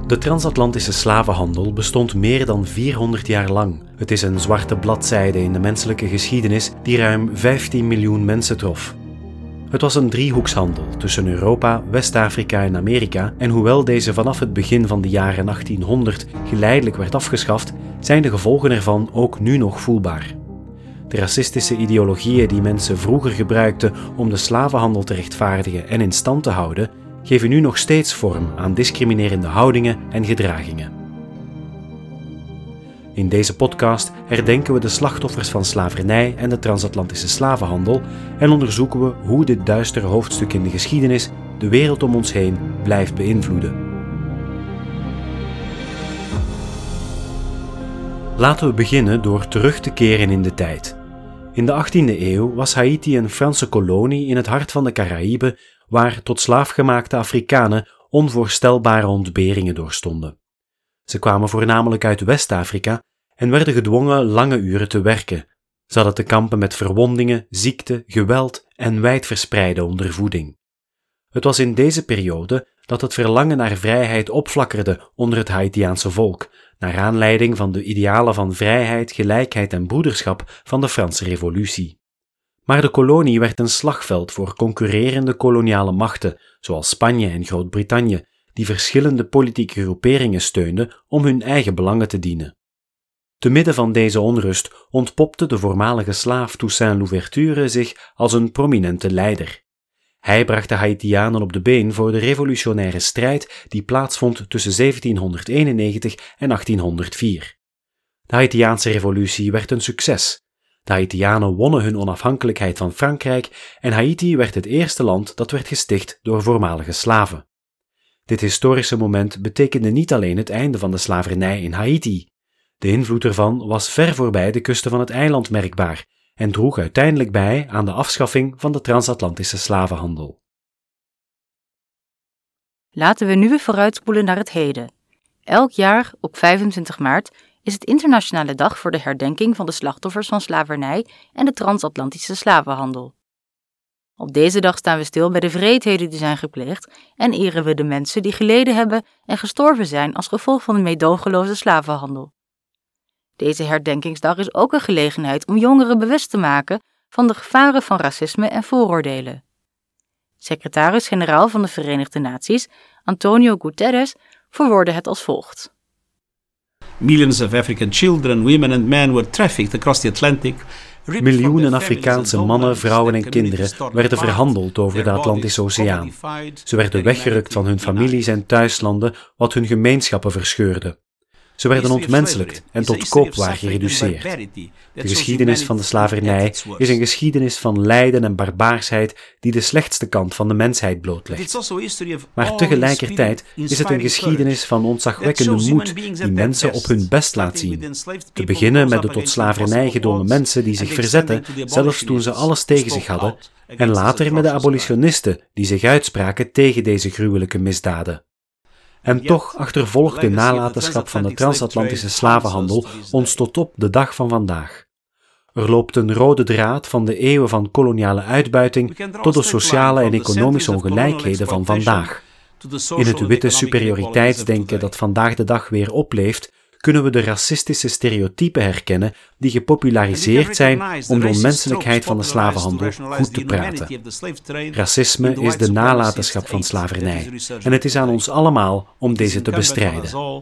De transatlantische slavenhandel bestond meer dan 400 jaar lang. Het is een zwarte bladzijde in de menselijke geschiedenis die ruim 15 miljoen mensen trof. Het was een driehoekshandel tussen Europa, West-Afrika en Amerika en hoewel deze vanaf het begin van de jaren 1800 geleidelijk werd afgeschaft, zijn de gevolgen ervan ook nu nog voelbaar. De racistische ideologieën die mensen vroeger gebruikten om de slavenhandel te rechtvaardigen en in stand te houden, geven nu nog steeds vorm aan discriminerende houdingen en gedragingen. In deze podcast herdenken we de slachtoffers van slavernij en de transatlantische slavenhandel en onderzoeken we hoe dit duistere hoofdstuk in de geschiedenis de wereld om ons heen blijft beïnvloeden. Laten we beginnen door terug te keren in de tijd. In de 18e eeuw was Haïti een Franse kolonie in het hart van de Caraïben, waar tot slaafgemaakte Afrikanen onvoorstelbare ontberingen doorstonden. Ze kwamen voornamelijk uit West-Afrika en werden gedwongen lange uren te werken. Ze hadden te kampen met verwondingen, ziekte, geweld en wijdverspreide ondervoeding. Het was in deze periode dat het verlangen naar vrijheid opflakkerde onder het Haïtiaanse volk, naar aanleiding van de idealen van vrijheid, gelijkheid en broederschap van de Franse Revolutie. Maar de kolonie werd een slagveld voor concurrerende koloniale machten, zoals Spanje en Groot-Brittannië, die verschillende politieke groeperingen steunden om hun eigen belangen te dienen. Te midden van deze onrust ontpopte de voormalige slaaf Toussaint Louverture zich als een prominente leider. Hij bracht de Haïtianen op de been voor de revolutionaire strijd die plaatsvond tussen 1791 en 1804. De Haïtiaanse revolutie werd een succes. De Haïtianen wonnen hun onafhankelijkheid van Frankrijk en Haïti werd het eerste land dat werd gesticht door voormalige slaven. Dit historische moment betekende niet alleen het einde van de slavernij in Haïti. De invloed ervan was ver voorbij de kusten van het eiland merkbaar en droeg uiteindelijk bij aan de afschaffing van de transatlantische slavenhandel. Laten we nu weer vooruitspoelen naar het heden. Elk jaar op 25 maart is het internationale dag voor de herdenking van de slachtoffers van slavernij en de transatlantische slavenhandel. Op deze dag staan we stil bij de wreedheden die zijn gepleegd en eren we de mensen die geleden hebben en gestorven zijn als gevolg van de meedogenloze slavenhandel. Deze herdenkingsdag is ook een gelegenheid om jongeren bewust te maken van de gevaren van racisme en vooroordelen. Secretaris-generaal van de Verenigde Naties, Antonio Guterres, verwoordde het als volgt. Millions of African children, women and men were trafficked across the Atlantic. Miljoenen Afrikaanse mannen, vrouwen en kinderen werden verhandeld over de Atlantische Oceaan. Ze werden weggerukt van hun families en thuislanden, wat hun gemeenschappen verscheurde. Ze werden ontmenselijkt en tot koopwaar gereduceerd. De geschiedenis van de slavernij is een geschiedenis van lijden en barbaarsheid die de slechtste kant van de mensheid blootlegt. Maar tegelijkertijd is het een geschiedenis van ontzagwekkende moed die mensen op hun best laat zien. Te beginnen met de tot slavernij gedwongen mensen die zich verzetten, zelfs toen ze alles tegen zich hadden, en later met de abolitionisten die zich uitspraken tegen deze gruwelijke misdaden. En toch achtervolgt de nalatenschap van de transatlantische slavenhandel ons tot op de dag van vandaag. Er loopt een rode draad van de eeuwen van koloniale uitbuiting tot de sociale en economische ongelijkheden van vandaag. In het witte superioriteitsdenken dat vandaag de dag weer opleeft, kunnen we de racistische stereotypen herkennen die gepopulariseerd zijn om de onmenselijkheid van de slavenhandel goed te praten. Racisme is de nalatenschap van slavernij en het is aan ons allemaal om deze te bestrijden.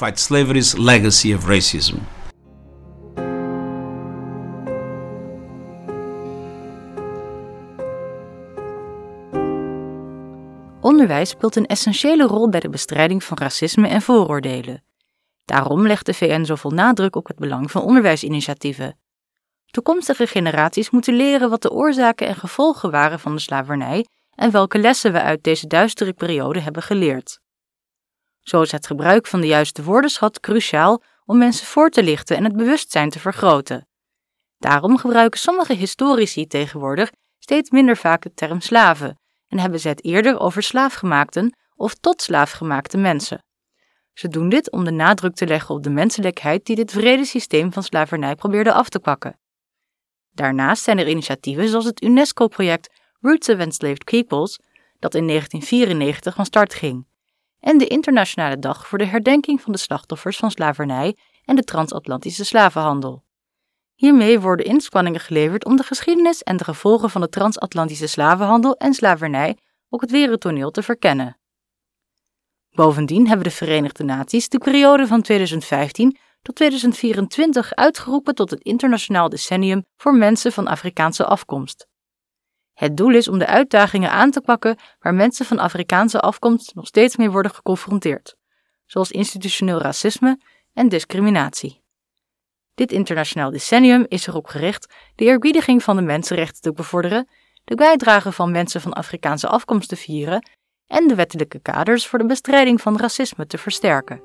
Onderwijs speelt een essentiële rol bij de bestrijding van racisme en vooroordelen. Daarom legt de VN zoveel nadruk op het belang van onderwijsinitiatieven. Toekomstige generaties moeten leren wat de oorzaken en gevolgen waren van de slavernij en welke lessen we uit deze duistere periode hebben geleerd. Zo is het gebruik van de juiste woordenschat cruciaal om mensen voor te lichten en het bewustzijn te vergroten. Daarom gebruiken sommige historici tegenwoordig steeds minder vaak de term slaven en hebben ze het eerder over slaafgemaakten of tot slaafgemaakte mensen. Ze doen dit om de nadruk te leggen op de menselijkheid die dit wrede systeem van slavernij probeerde af te pakken. Daarnaast zijn er initiatieven zoals het UNESCO-project Roots of Enslaved Peoples, dat in 1994 van start ging, en de internationale dag voor de herdenking van de slachtoffers van slavernij en de transatlantische slavenhandel. Hiermee worden inspanningen geleverd om de geschiedenis en de gevolgen van de transatlantische slavenhandel en slavernij op het wereldtoneel te verkennen. Bovendien hebben de Verenigde Naties de periode van 2015 tot 2024 uitgeroepen tot het internationaal decennium voor mensen van Afrikaanse afkomst. Het doel is om de uitdagingen aan te pakken waar mensen van Afrikaanse afkomst nog steeds mee worden geconfronteerd, zoals institutioneel racisme en discriminatie. Dit internationaal decennium is erop gericht de eerbiediging van de mensenrechten te bevorderen, de bijdrage van mensen van Afrikaanse afkomst te vieren en de wettelijke kaders voor de bestrijding van racisme te versterken.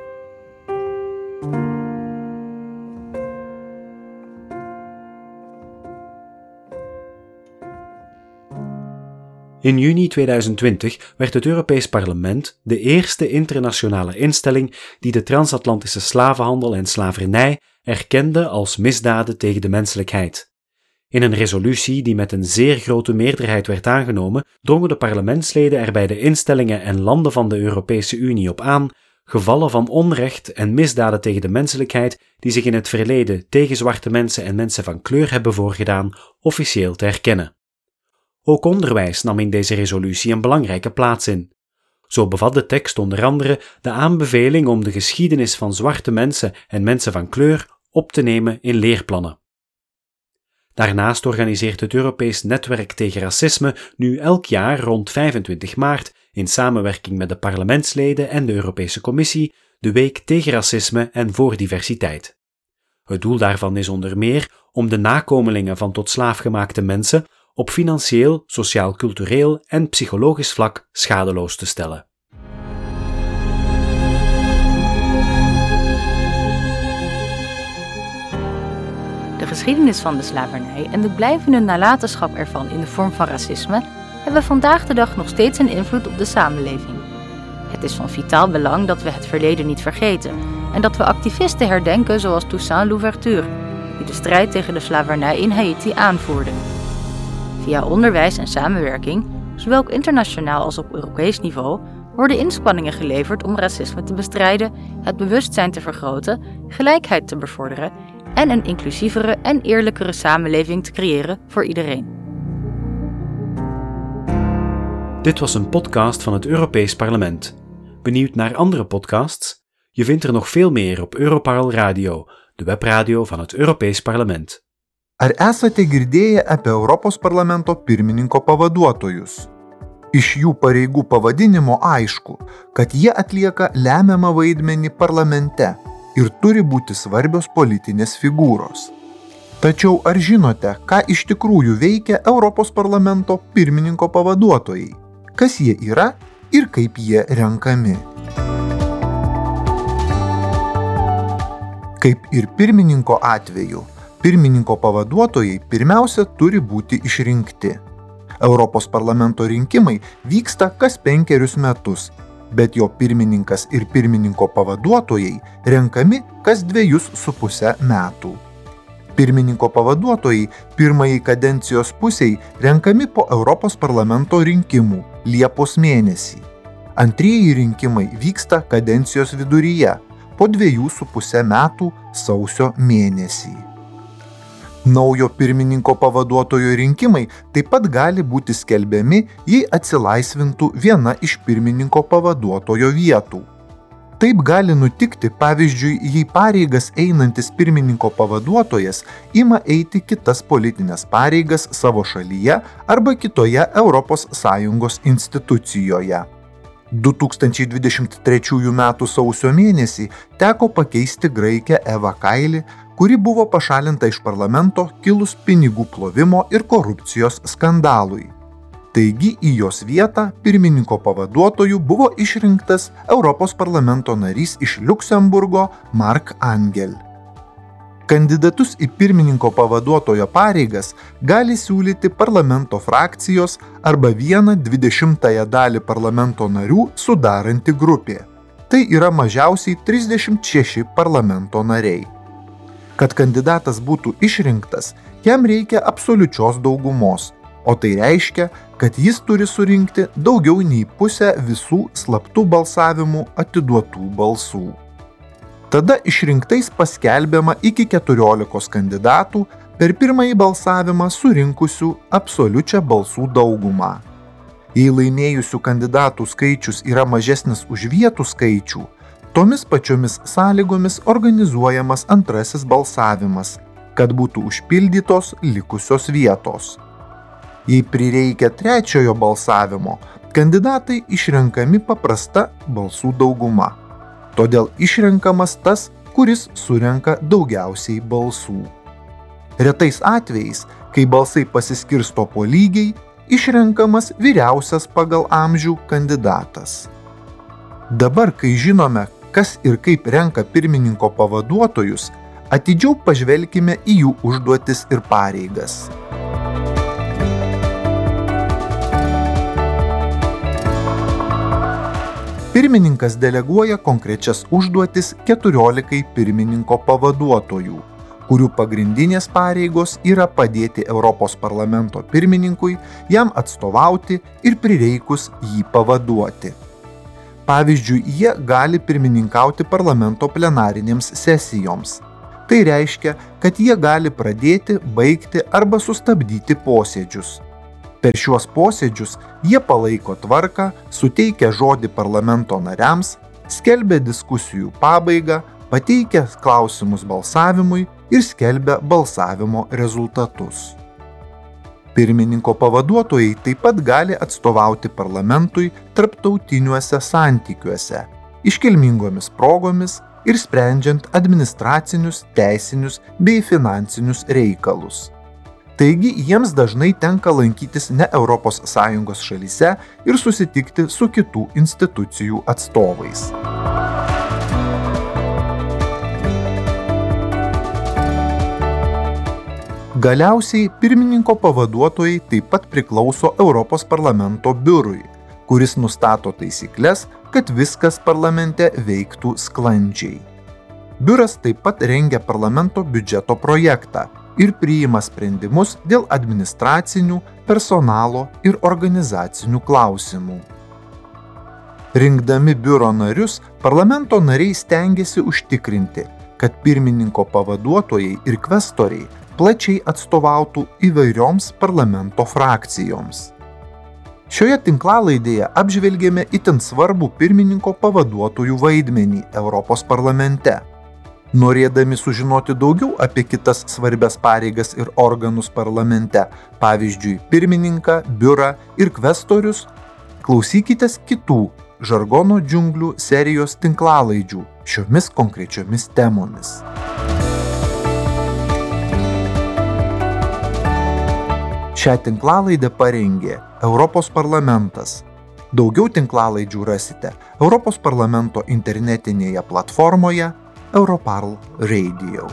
In juni 2020 werd het Europees Parlement de eerste internationale instelling die de transatlantische slavenhandel en slavernij erkende als misdaden tegen de menselijkheid. In een resolutie die met een zeer grote meerderheid werd aangenomen, drongen de parlementsleden er bij de instellingen en landen van de Europese Unie op aan gevallen van onrecht en misdaden tegen de menselijkheid die zich in het verleden tegen zwarte mensen en mensen van kleur hebben voorgedaan, officieel te erkennen. Ook onderwijs nam in deze resolutie een belangrijke plaats in. Zo bevat de tekst onder andere de aanbeveling om de geschiedenis van zwarte mensen en mensen van kleur op te nemen in leerplannen. Daarnaast organiseert het Europees Netwerk tegen Racisme nu elk jaar rond 25 maart in samenwerking met de parlementsleden en de Europese Commissie de Week tegen Racisme en voor Diversiteit. Het doel daarvan is onder meer om de nakomelingen van tot slaafgemaakte mensen op financieel, sociaal-cultureel en psychologisch vlak schadeloos te stellen. De geschiedenis van de slavernij en de blijvende nalatenschap ervan in de vorm van racisme hebben vandaag de dag nog steeds een invloed op de samenleving. Het is van vitaal belang dat we het verleden niet vergeten en dat we activisten herdenken zoals Toussaint Louverture, die de strijd tegen de slavernij in Haïti aanvoerde. Via onderwijs en samenwerking, zowel op internationaal als op Europees niveau, worden inspanningen geleverd om racisme te bestrijden, het bewustzijn te vergroten, gelijkheid te bevorderen en een inclusievere en eerlijkere samenleving te creëren voor iedereen. Dit was een podcast van het Europees Parlement. Benieuwd naar andere podcasts? Je vindt er nog veel meer op Europarl Radio, de webradio van het Europees Parlement. Ar esate girdėję apie Europos parlamento pirmininko pavaduotojus? Iš jų pareigų pavadinimo aišku, kad jie atlieka lemiamą vaidmenį parlamente ir turi būti svarbios politinės figūros. Tačiau ar žinote, ką iš tikrųjų veikia Europos parlamento pirmininko pavaduotojai? Kas jie yra ir kaip jie renkami? Kaip ir pirmininko atveju, pirmininko pavaduotojai pirmiausia turi būti išrinkti. Europos parlamento rinkimai vyksta kas 5 metus, bet jo pirmininkas ir pirmininko pavaduotojai renkami kas 2,5 metų. Pirmininko pavaduotojai pirmąjį kadencijos pusėj renkami po Europos parlamento rinkimų Liepos mėnesį. Antrieji rinkimai vyksta kadencijos viduryje po 2,5 metų sausio mėnesį. Naujo pirmininko pavaduotojo rinkimai taip pat gali būti skelbiami, jei atsilaisvintų viena iš pirmininko pavaduotojo vietų. Taip gali nutikti, pavyzdžiui, jei pareigas einantis pirmininko pavaduotojas ima eiti kitas politinės pareigas savo šalyje arba kitoje ES institucijoje. 2023 m. sausio mėnesį teko pakeisti graikę Eva Kaili, kuri buvo pašalinta iš parlamento kilus pinigų plovimo ir korupcijos skandalui. Taigi į jos vietą pirmininko pavaduotojų buvo išrinktas Europos parlamento narys iš Liuksemburgo Mark Angel. Kandidatus į pirmininko pavaduotojo pareigas gali siūlyti parlamento frakcijos arba 1/20 dalį parlamento narių sudaranti grupė. Tai yra mažiausiai 36 parlamento nariai. Kad kandidatas būtų išrinktas, jam reikia absoliučios daugumos. o tai reiškia, kad jis turi surinkti daugiau nei pusę visų slaptų balsavimų atiduotų balsų. Tada išrinktais paskelbiama iki 14 kandidatų per pirmąjį balsavimą surinkusių absoliučią balsų daugumą. Jei laimėjusių kandidatų skaičius yra mažesnis už vietų skaičių, tomis pačiomis sąlygomis organizuojamas antrasis balsavimas, kad būtų užpildytos likusios vietos. Jei prireikia trečiojo balsavimo, kandidatai išrenkami paprasta balsų dauguma. Todėl išrenkamas tas, kuris surenka daugiausiai balsų. Retais atvejais, kai balsai pasiskirsto po lygiai, išrenkamas vyriausias pagal amžių kandidatas. Dabar, kai žinome, kas ir kaip renka pirmininko pavaduotojus, atidžiau pažvelkime į jų užduotis ir pareigas. Pirmininkas deleguoja konkrečias užduotis 14 pirmininko pavaduotojų, kurių pagrindinės pareigos yra padėti Europos parlamento pirmininkui, jam atstovauti ir prireikus jį pavaduoti. Pavyzdžiui, jie gali pirmininkauti parlamento plenarinėms sesijoms. Tai reiškia, kad jie gali pradėti, baigti arba sustabdyti posėdžius. Per šiuos posėdžius jie palaiko tvarką, suteikia žodį parlamento nariams, skelbia diskusijų pabaigą, pateikia klausimus balsavimui ir skelbia balsavimo rezultatus. Pirmininko pavaduotojai taip pat gali atstovauti parlamentui tarptautiniuose santykiuose, iškilmingomis progomis ir sprendžiant administracinius, teisinius bei finansinius reikalus. Taigi jiems dažnai tenka lankytis ne ES šalyse ir susitikti su kitų institucijų atstovais. Galiausiai pirmininko pavaduotojai taip pat priklauso Europos parlamento biurui, kuris nustato taisykles, kad viskas parlamente veiktų sklandžiai. Biuras taip pat rengia parlamento biudžeto projektą ir priima sprendimus dėl administracinių, personalo ir organizacinių klausimų. Rinkdami biuro narius, parlamento nariai stengiasi užtikrinti, kad pirmininko pavaduotojai ir kvestoriai plačiai atstovautų įvairioms parlamento frakcijoms. Šioje tinklalaidėje apžvelgėme itin svarbų pirmininko pavaduotojų vaidmenį Europos parlamente. Norėdami sužinoti daugiau apie kitas svarbias pareigas ir organus parlamente, pavyzdžiui, pirmininką, biurą ir kvestorius, klausykitės kitų žargono džiunglių serijos tinklalaidžių šiomis konkrečiomis temomis. Šią tinklalaidę parengė Europos parlamentas. Daugiau tinklalaidžių rasite Europos parlamento internetinėje platformoje Europarl Radio.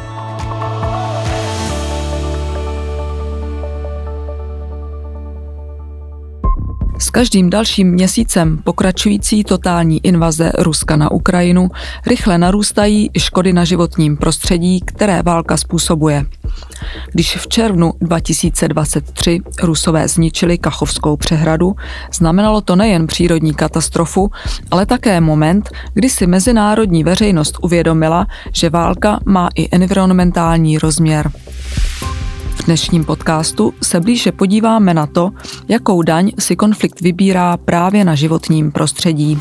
S každým dalším měsícem pokračující totální invaze Ruska na Ukrajinu rychle narůstají i škody na životním prostředí, které válka způsobuje. Když v červnu 2023 Rusové zničili Kachovskou přehradu, znamenalo to nejen přírodní katastrofu, ale také moment, kdy si mezinárodní veřejnost uvědomila, že válka má i environmentální rozměr. V dnešním podcastu se blíže podíváme na to, jakou daň si konflikt vybírá právě na životním prostředí.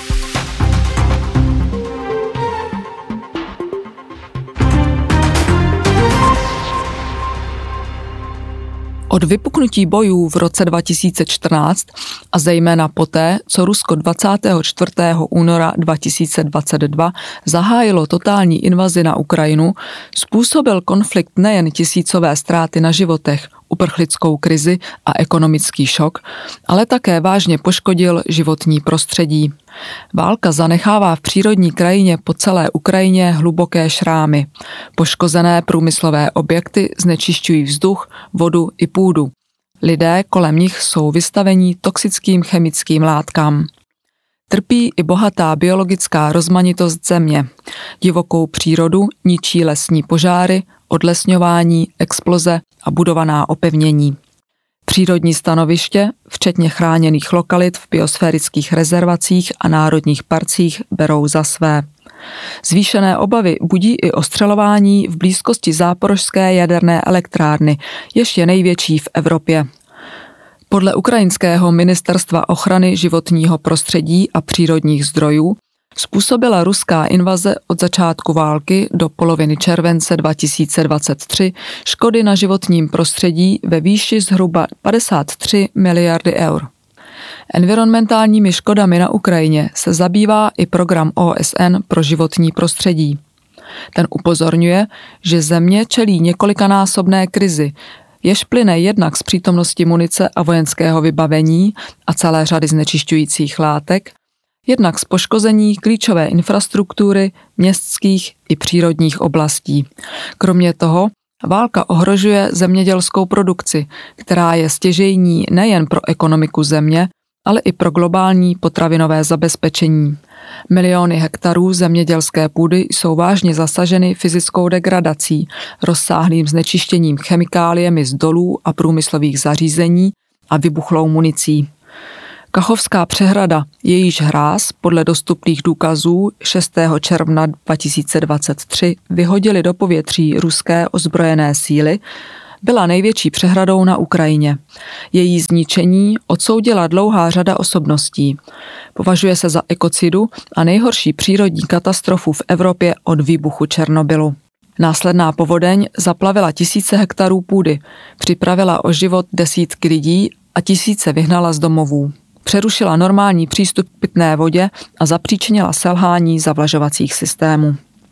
Od vypuknutí bojů v roce 2014 a zejména poté, co Rusko 24. února 2022 zahájilo totální invazi na Ukrajinu, způsobil konflikt nejen tisícové ztráty na životech, uprchlickou krizi a ekonomický šok, ale také vážně poškodil životní prostředí. Válka zanechává v přírodní krajině po celé Ukrajině hluboké šrámy. Poškozené průmyslové objekty znečišťují vzduch, vodu i půdu. Lidé kolem nich jsou vystaveni toxickým chemickým látkám. Trpí i bohatá biologická rozmanitost země. Divokou přírodu ničí lesní požáry, odlesňování, exploze a budovaná opevnění. Přírodní stanoviště, včetně chráněných lokalit v biosférických rezervacích a národních parcích, berou za své. Zvýšené obavy budí i ostřelování v blízkosti záporožské jaderné elektrárny, jež je největší v Evropě. Podle ukrajinského ministerstva ochrany životního prostředí a přírodních zdrojů způsobila ruská invaze od začátku války do poloviny července 2023 škody na životním prostředí ve výši zhruba 53 miliardy eur. Environmentálními škodami na Ukrajině se zabývá i program OSN pro životní prostředí. Ten upozorňuje, že země čelí několikanásobné krizi, jež plyne jednak z přítomnosti munice a vojenského vybavení a celé řady znečišťujících látek, jednak z poškození klíčové infrastruktury městských i přírodních oblastí. Kromě toho válka ohrožuje zemědělskou produkci, která je stěžejní nejen pro ekonomiku země, ale i pro globální potravinové zabezpečení. Miliony hektarů zemědělské půdy jsou vážně zasaženy fyzickou degradací, rozsáhlým znečištěním chemikáliemi z dolů a průmyslových zařízení a vybuchlou municí. Kachovská přehrada, jejíž hráz podle dostupných důkazů 6. června 2023 vyhodili do povětří ruské ozbrojené síly, byla největší přehradou na Ukrajině. Její zničení odsoudila dlouhá řada osobností. Považuje se za ekocidu a nejhorší přírodní katastrofu v Evropě od výbuchu Černobylu. Následná povodeň zaplavila tisíce hektarů půdy, připravila o život desítky lidí a tisíce vyhnala z domovů. Přerušila normální přístup k pitné vodě a zapříčinila selhání zavlažovacích systémů.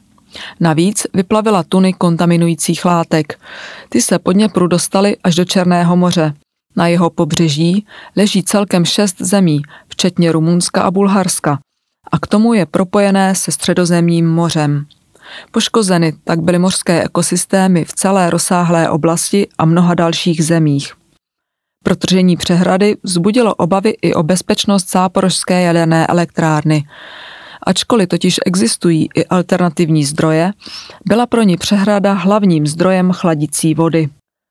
Navíc vyplavila tuny kontaminujících látek. Ty se po Dněpru dostaly až do Černého moře. Na jeho pobřeží leží celkem 6 zemí, včetně Rumunska a Bulharska, a k tomu je propojené se Středozemním mořem. Poškozeny tak byly mořské ekosystémy v celé rozsáhlé oblasti a mnoha dalších zemích. Protržení přehrady vzbudilo obavy i o bezpečnost záporožské jaderné elektrárny. Ačkoliv totiž existují i alternativní zdroje, byla pro ní přehrada hlavním zdrojem chladicí vody.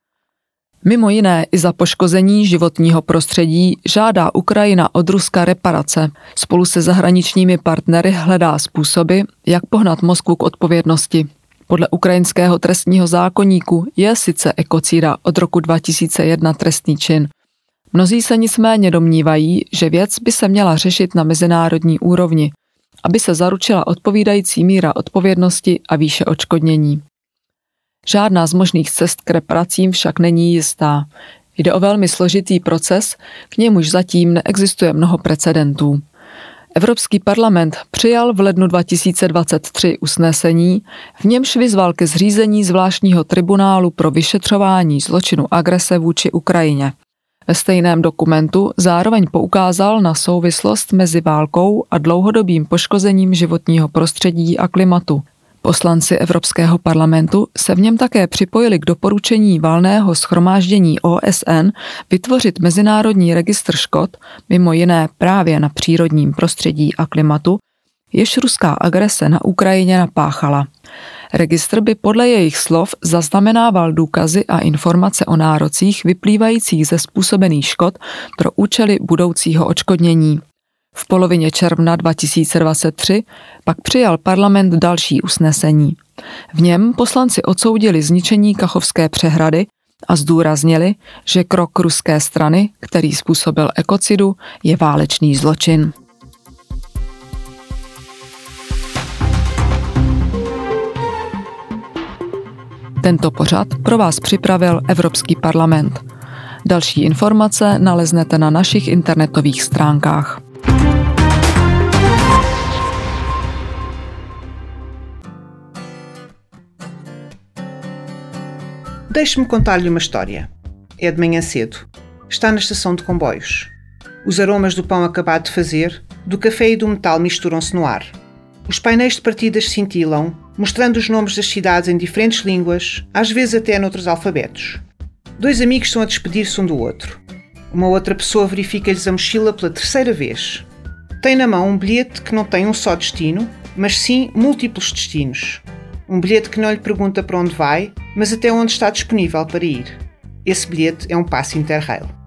Mimo jiné i za poškození životního prostředí žádá Ukrajina od Ruska reparace. Spolu se zahraničními partnery hledá způsoby, jak pohnat Moskvu k odpovědnosti. Podle ukrajinského trestního zákoníku je sice ekocida od roku 2001 trestný čin. Mnozí se nicméně domnívají, že věc by se měla řešit na mezinárodní úrovni, aby se zaručila odpovídající míra odpovědnosti a výše odškodnění. Žádná z možných cest k reparacím však není jistá. Jde o velmi složitý proces, k němuž zatím neexistuje mnoho precedentů. Evropský parlament přijal v lednu 2023 usnesení, v němž vyzval ke zřízení zvláštního tribunálu pro vyšetřování zločinu agrese vůči Ukrajině. Ve stejném dokumentu zároveň poukázal na souvislost mezi válkou a dlouhodobým poškozením životního prostředí a klimatu. Poslanci Evropského parlamentu se v něm také připojili k doporučení Valného shromáždění OSN vytvořit mezinárodní registr škod, mimo jiné právě na přírodním prostředí a klimatu, jež ruská agrese na Ukrajině napáchala. Registr by podle jejich slov zaznamenával důkazy a informace o nárocích vyplývajících ze způsobených škod pro účely budoucího odškodnění. V polovině června 2023 pak přijal parlament další usnesení. V něm poslanci odsoudili zničení Kachovské přehrady a zdůraznili, že krok ruské strany, který způsobil ekocidu, je válečný zločin. Tento pořad pro vás připravil Evropský parlament. Další informace naleznete na našich internetových stránkách. Deixe-me contar-lhe uma história. É de manhã cedo. Está na estação de comboios. Os aromas do pão acabado de fazer, do café e do metal misturam-se no ar. Os painéis de partidas cintilam, mostrando os nomes das cidades em diferentes línguas, às vezes até noutros alfabetos. Dois amigos estão a despedir-se um do outro. Uma outra pessoa verifica-lhes a mochila pela terceira vez. Tem na mão um bilhete que não tem um só destino, mas sim múltiplos destinos. Um bilhete que não lhe pergunta para onde vai, mas até onde está disponível para ir. Esse bilhete é um passe Interrail.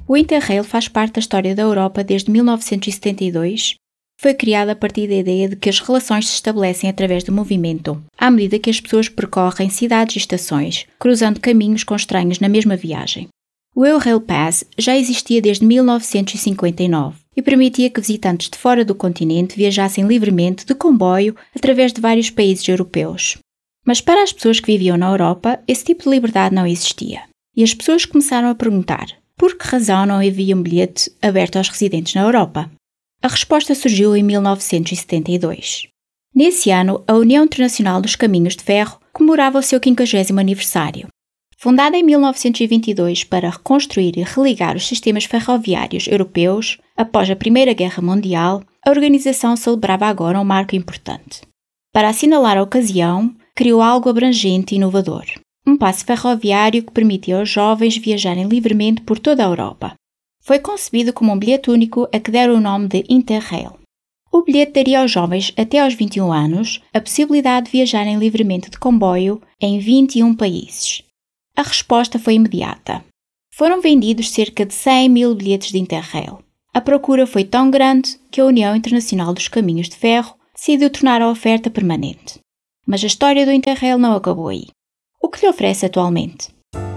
O Interrail faz parte da história da Europa desde 1972. Foi criado a partir da ideia de que as relações se estabelecem através do movimento, à medida que as pessoas percorrem cidades e estações, cruzando caminhos com estranhos na mesma viagem. O Eurail Pass já existia desde 1959 e permitia que visitantes de fora do continente viajassem livremente de comboio através de vários países europeus. Mas para as pessoas que viviam na Europa, esse tipo de liberdade não existia. E as pessoas começaram a perguntar: por que razão não havia um bilhete aberto aos residentes na Europa? A resposta surgiu em 1972. Nesse ano, a União Internacional dos Caminhos de Ferro comemorava o seu 50º aniversário. Fundada em 1922 para reconstruir e religar os sistemas ferroviários europeus após a Primeira Guerra Mundial, a organização celebrava agora um marco importante. Para assinalar a ocasião, criou algo abrangente e inovador. Um passe ferroviário que permitia aos jovens viajarem livremente por toda a Europa. Foi concebido como um bilhete único a que deram o nome de Interrail. O bilhete daria aos jovens até aos 21 anos a possibilidade de viajarem livremente de comboio em 21 países. A resposta foi imediata. Foram vendidos cerca de 100.000 bilhetes de Interrail. A procura foi tão grande que a União Internacional dos Caminhos de Ferro decidiu tornar a oferta permanente. Mas a história do Interrail não acabou aí. O que lhe oferece atualmente?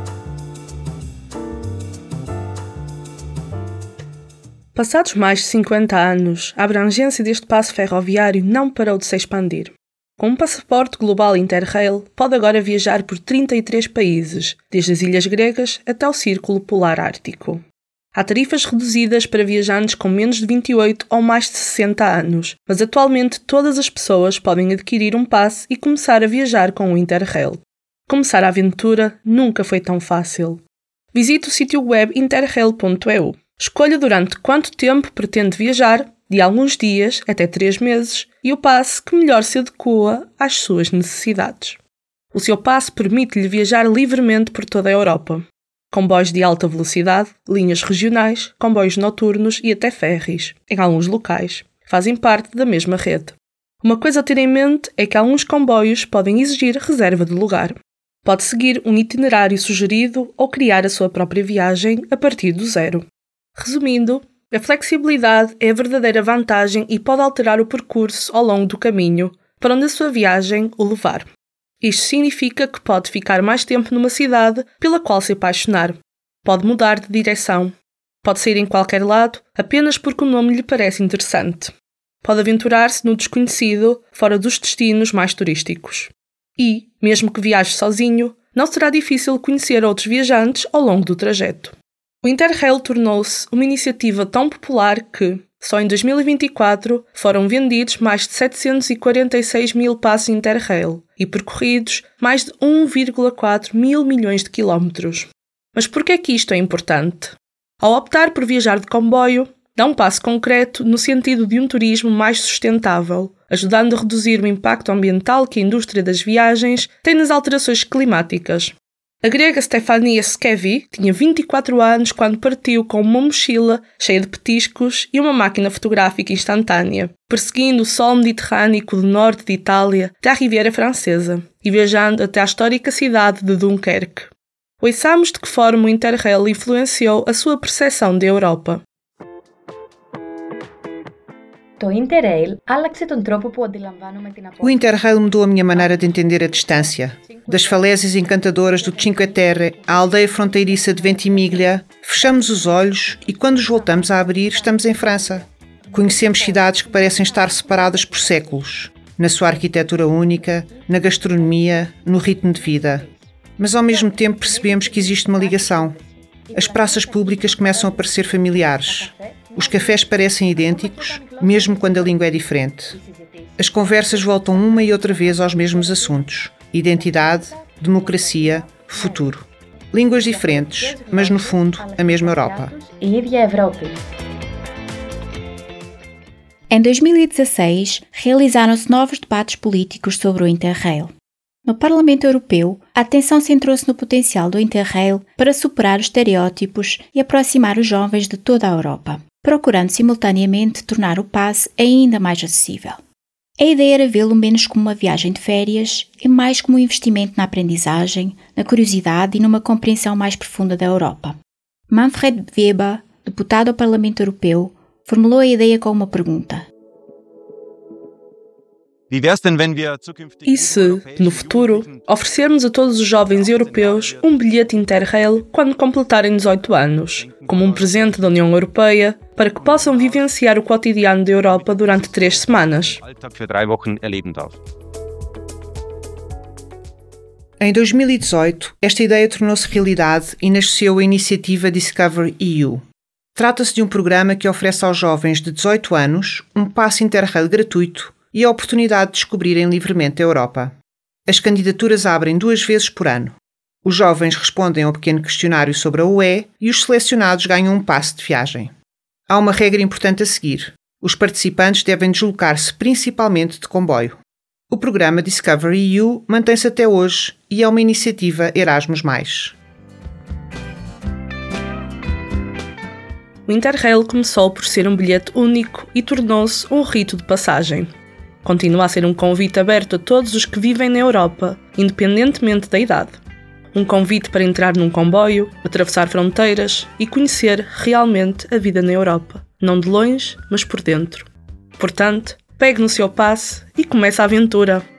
Passados mais de 50 anos, a abrangência deste passo ferroviário não parou de se expandir. Com um passaporte global Interrail, pode agora viajar por 33 países, desde as ilhas gregas até o Círculo Polar Ártico. Há tarifas reduzidas para viajantes com menos de 28 ou mais de 60 anos, mas atualmente todas as pessoas podem adquirir um passe e começar a viajar com o Interrail. Começar a aventura nunca foi tão fácil. Visite o sítio web interrail.eu. Escolha durante quanto tempo pretende viajar, de alguns dias até 3 meses, e o passe que melhor se adequa às suas necessidades. O seu passe permite-lhe viajar livremente por toda a Europa. Comboios de alta velocidade, linhas regionais, comboios noturnos e até ferries, em alguns locais, fazem parte da mesma rede. Uma coisa a ter em mente é que alguns comboios podem exigir reserva de lugar. Pode seguir um itinerário sugerido ou criar a sua própria viagem a partir do zero. Resumindo, a flexibilidade é a verdadeira vantagem e pode alterar o percurso ao longo do caminho para onde a sua viagem o levar. Isto significa que pode ficar mais tempo numa cidade pela qual se apaixonar. Pode mudar de direção. Pode sair em qualquer lado apenas porque o nome lhe parece interessante. Pode aventurar-se no desconhecido, fora dos destinos mais turísticos. E, mesmo que viaje sozinho, não será difícil conhecer outros viajantes ao longo do trajeto. O Interrail tornou-se uma iniciativa tão popular que, só em 2024, foram vendidos mais de 746.000 passes Interrail e percorridos mais de 1,4 mil milhões de quilómetros. Mas por que é que isto é importante? Ao optar por viajar de comboio, dá um passo concreto no sentido de um turismo mais sustentável, ajudando a reduzir o impacto ambiental que a indústria das viagens tem nas alterações climáticas. A grega Stefania Skevi tinha 24 anos quando partiu com uma mochila cheia de petiscos e uma máquina fotográfica instantânea, perseguindo o sol mediterrâneo do norte de Itália até à Riviera Francesa e viajando até à histórica cidade de Dunkerque. Ouçamos de que forma o Interrail influenciou a sua percepção da Europa. O Interrail mudou a minha maneira de entender a distância. Das falésias encantadoras do Cinque Terre à aldeia fronteiriça de Ventimiglia, fechamos os olhos e quando os voltamos a abrir estamos em França. Conhecemos cidades que parecem estar separadas por séculos, na sua arquitetura única, na gastronomia, no ritmo de vida. Mas ao mesmo tempo percebemos que existe uma ligação. As praças públicas começam a parecer familiares. Os cafés parecem idênticos, mesmo quando a língua é diferente. As conversas voltam uma e outra vez aos mesmos assuntos: identidade, democracia, futuro. Línguas diferentes, mas no fundo a mesma Europa. Em 2016, realizaram-se novos debates políticos sobre o Interrail. No Parlamento Europeu, a atenção centrou-se no potencial do Interrail para superar os estereótipos e aproximar os jovens de toda a Europa, procurando simultaneamente tornar o passe ainda mais acessível. A ideia era vê-lo menos como uma viagem de férias e mais como um investimento na aprendizagem, na curiosidade e numa compreensão mais profunda da Europa. Manfred Weber, deputado ao Parlamento Europeu, formulou a ideia com uma pergunta. E se, no futuro, oferecermos a todos os jovens europeus um bilhete Interrail quando completarem 18 anos, como um presente da União Europeia, para que possam vivenciar o cotidiano da Europa durante 3 semanas? Em 2018, esta ideia tornou-se realidade e nasceu a iniciativa Discover EU. Trata-se de um programa que oferece aos jovens de 18 anos um passe Interrail gratuito e a oportunidade de descobrirem livremente a Europa. As candidaturas abrem 2 vezes por ano. Os jovens respondem ao pequeno questionário sobre a UE e os selecionados ganham um passe de viagem. Há uma regra importante a seguir. Os participantes devem deslocar-se principalmente de comboio. O programa Discover EU mantém-se até hoje e é uma iniciativa Erasmus+. O Interrail começou por ser um bilhete único e tornou-se um rito de passagem. Continua a ser um convite aberto a todos os que vivem na Europa, independentemente da idade. Um convite para entrar num comboio, atravessar fronteiras e conhecer realmente a vida na Europa. Não de longe, mas por dentro. Portanto, pegue no seu passe e comece a aventura.